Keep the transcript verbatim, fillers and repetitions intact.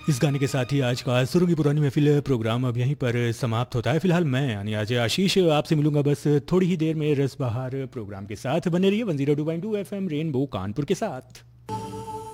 इस गाने के साथ ही आज का सुरों की पुरानी महफिल प्रोग्राम अब यहीं पर समाप्त होता है। फिलहाल मैं यानी आज आशीष आपसे मिलूंगा बस थोड़ी ही देर में रस बहार प्रोग्राम के साथ। बने रहिए one zero two point two F M rainbow Kanpur के साथ।